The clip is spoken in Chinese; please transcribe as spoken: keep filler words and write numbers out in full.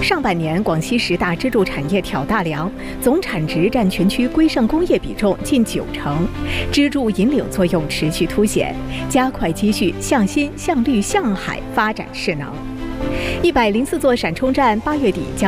上半年，广西十大支柱产业挑大梁，总产值占全区规盛工业比重近九成，支柱引领作用持续凸显，加快积蓄向新、向绿、向海发展势能。一百零四座闪充站八月底将